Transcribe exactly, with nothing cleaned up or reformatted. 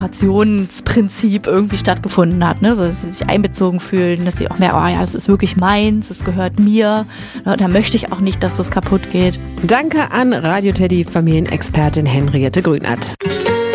Kooperationsprinzip irgendwie stattgefunden hat, ne? So, dass sie sich einbezogen fühlen, dass sie auch merken, oh ja, das ist wirklich meins, das gehört mir, ne? Da möchte ich auch nicht, dass das kaputt geht. Danke an Radio Teddy Familienexpertin Henriette Grünert.